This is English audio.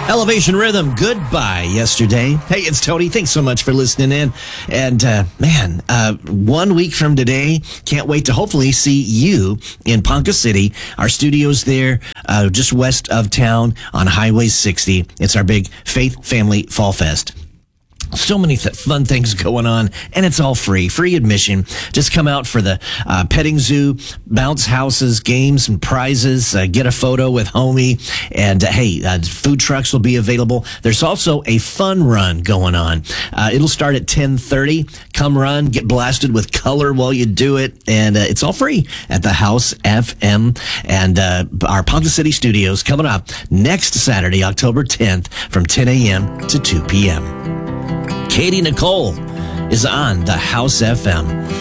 Elevation Rhythm, goodbye yesterday. Hey, it's Tony. Thanks so much for listening in. And, 1 week from today, can't wait to hopefully see you in Ponca City. Our studio's there, just west of town on Highway 60. It's our big Faith Family Fall Fest. So many fun things going on, and it's all free admission. Just come out for the petting zoo, bounce houses, games, and prizes. Get a photo with homie, and food trucks will be available. There's also a fun run going on. It'll start at 10:30. Come run, get blasted with color while you do it, and it's all free at the House FM and our Ponca City studios coming up next Saturday, October 10th, from 10 a.m. to 2 p.m. Katie Nicole is on the House FM.